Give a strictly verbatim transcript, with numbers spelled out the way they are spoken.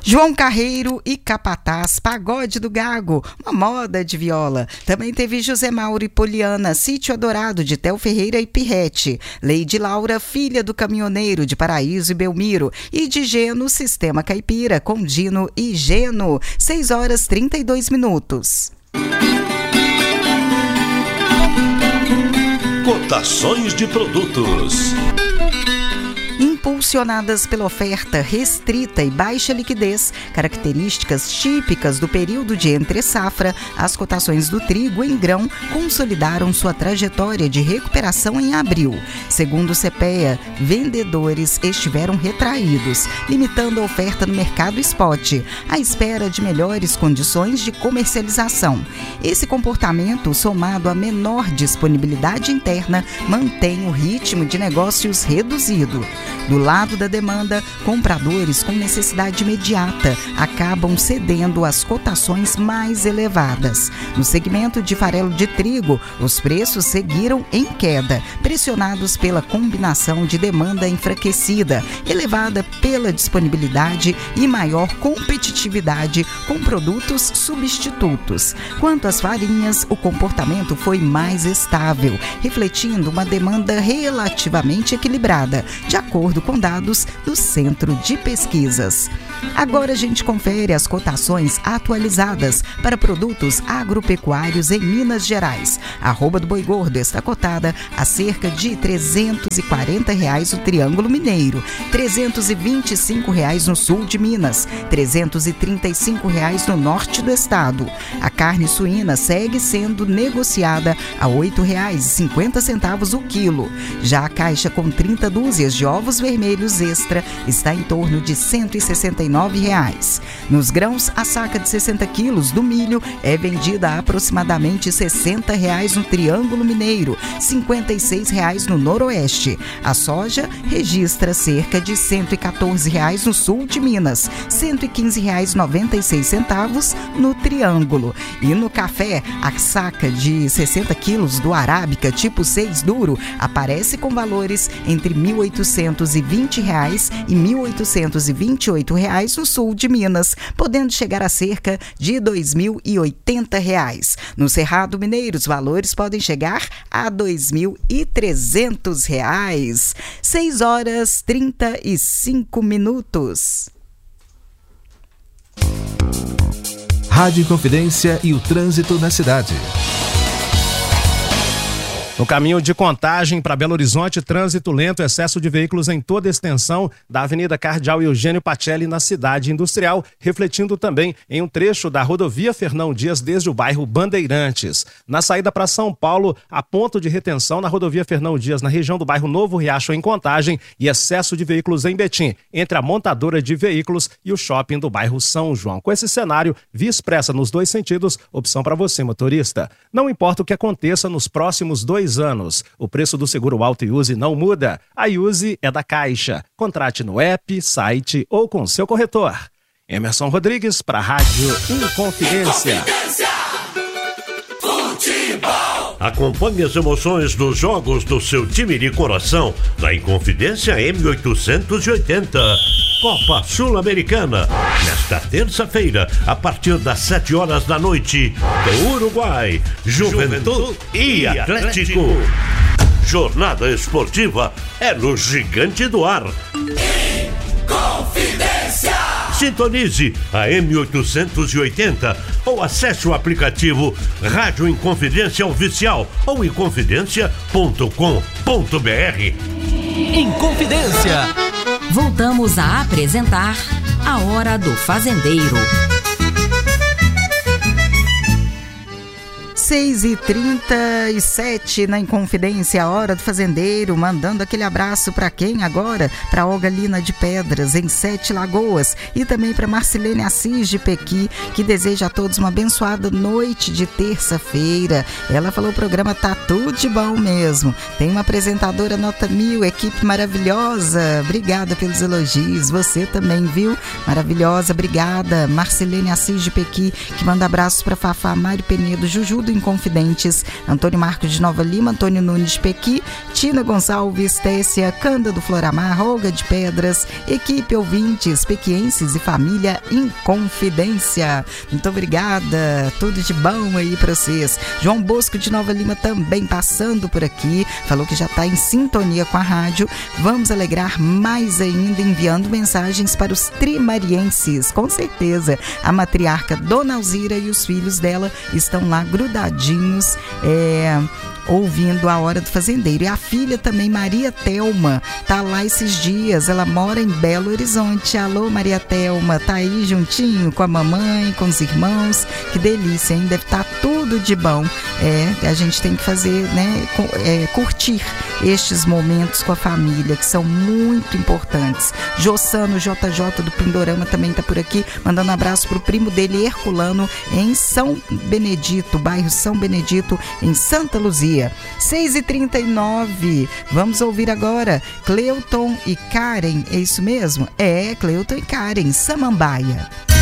João Carreiro e Capataz, Pagode do Gago, uma moda de viola. Também teve José Mauro e Poliana, Sítio Adorado de Theo Ferreira e Pirrete. Leide Laura, Filha do Caminhoneiro de Paraíso e Belmiro. E de Geno, Sistema Caipira, com Dino e Geno. seis horas e trinta e dois minutos. Cotações de produtos. Impulsionadas pela oferta restrita e baixa liquidez, características típicas do período de entre-safra, as cotações do trigo em grão consolidaram sua trajetória de recuperação em abril. Segundo o CEPEA, vendedores estiveram retraídos, limitando a oferta no mercado spot, à espera de melhores condições de comercialização. Esse comportamento, somado à menor disponibilidade interna, mantém o ritmo de negócios reduzido. Do lado da demanda, compradores com necessidade imediata acabam cedendo às cotações mais elevadas. No segmento de farelo de trigo, os preços seguiram em queda, pressionados pela combinação de demanda enfraquecida, elevada pela disponibilidade e maior competitividade com produtos substitutos. Quanto às farinhas, o comportamento foi mais estável, refletindo uma demanda relativamente equilibrada, de acordo com dados do Centro de Pesquisas. Agora a gente confere as cotações atualizadas para produtos agropecuários em Minas Gerais. A arroba do boi gordo está cotada a cerca de trezentos e quarenta reais o Triângulo Mineiro, trezentos e vinte e cinco reais no sul de Minas, trezentos e trinta e cinco reais no norte do estado. A carne suína segue sendo negociada a oito reais e cinquenta centavos o quilo. Já a caixa com trinta dúzias de ovos vermelhos extra está em torno de cento e sessenta e nove reais. Nos grãos, a saca de sessenta quilos do milho é vendida a aproximadamente sessenta reais no Triângulo Mineiro, cinquenta e seis reais no Noroeste. A soja registra cerca de cento e quatorze reais no sul de Minas, cento e quinze reais e noventa e seis centavos no Triângulo. E no café, a saca de sessenta quilos do Arábica tipo seis duro aparece com valores entre mil oitocentos e vinte reais e mil oitocentos e vinte e oito reais no sul de Minas, podendo chegar a cerca de dois mil e oitenta reais. No Cerrado Mineiro, os valores podem chegar a dois mil e trezentos reais. seis horas e trinta e cinco minutos. Rádio Inconfidência e o trânsito na cidade. No caminho de Contagem para Belo Horizonte, trânsito lento, excesso de veículos em toda a extensão da Avenida Cardeal Eugênio Pacelli na cidade industrial, refletindo também em um trecho da rodovia Fernão Dias desde o bairro Bandeirantes. Na saída para São Paulo, há ponto de retenção na rodovia Fernão Dias na região do bairro Novo Riacho em Contagem e excesso de veículos em Betim, entre a montadora de veículos e o shopping do bairro São João. Com esse cenário, via expressa nos dois sentidos, opção para você, motorista. Não importa o que aconteça nos próximos dois anos. O preço do seguro Auto Use não muda. A Use é da Caixa. Contrate no app, site ou com seu corretor. Emerson Rodrigues para a Rádio Inconfidência. Acompanhe as emoções dos jogos do seu time de coração na Inconfidência M oitocentos e oitenta. Copa Sul-Americana. Nesta terça-feira, a partir das sete horas da noite, do Uruguai, Juventude e Atlético. Jornada esportiva é no Gigante do Ar. Inconfidência! Sintonize a M oitocentos e oitenta ou acesse o aplicativo Rádio Inconfidência Oficial ou inconfidência ponto com ponto br. Inconfidência. Voltamos a apresentar A Hora do Fazendeiro. seis e trinta e sete na Inconfidência, a Hora do Fazendeiro, mandando aquele abraço para quem agora? Para Olga Lina de Pedras, em Sete Lagoas, e também para Marcilene Assis de Pequi, que deseja a todos uma abençoada noite de terça-feira. Ela falou: o programa tá tudo de bom mesmo. Tem uma apresentadora nota mil, equipe maravilhosa. Obrigada pelos elogios. Você também, viu? Maravilhosa, obrigada. Marcilene Assis de Pequi, que manda abraços para Fafá, Mário Penedo, Juju do Inconfidentes, Antônio Marcos de Nova Lima, Antônio Nunes de Pequi, Tina Gonçalves, Técia, Canda do Floramar, Olga de Pedras, equipe ouvintes, pequienses e família Inconfidência. Muito obrigada, tudo de bom aí pra vocês. João Bosco de Nova Lima também passando por aqui, falou que já está em sintonia com a rádio. Vamos alegrar mais ainda enviando mensagens para os trimarienses, com certeza. A matriarca Dona Alzira e os filhos dela estão lá grudadinhos, é... ouvindo a Hora do Fazendeiro. E a filha também, Maria Telma, tá lá esses dias, ela mora em Belo Horizonte. Alô, Maria Telma, tá aí juntinho com a mamãe, com os irmãos, que delícia, hein? Deve estar tudo de bom. É, a gente tem que fazer, né, é, curtir estes momentos com a família, que são muito importantes. Jossano J J do Pindorama também tá por aqui, mandando um abraço pro primo dele, Herculano, em São Benedito, bairro São Benedito, em Santa Luzia. seis e trinta e nove, vamos ouvir agora Cleuton e Karen, é isso mesmo? É, Cleuton e Karen, Samambaia.